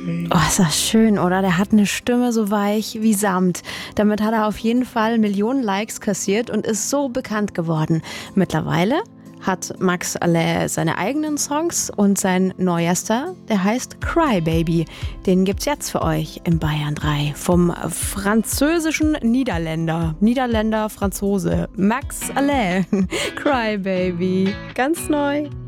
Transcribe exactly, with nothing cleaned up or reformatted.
Oh, ist das schön, oder? Der hat eine Stimme so weich wie Samt. Damit hat er auf jeden Fall Millionen Likes kassiert und ist so bekannt geworden. Mittlerweile hat Max Allais seine eigenen Songs und sein neuester, der heißt Cry Baby. Den gibt's jetzt für euch im Bayern drei vom französischen Niederländer, Niederländer Franzose Max Allais. Cry Baby, ganz neu.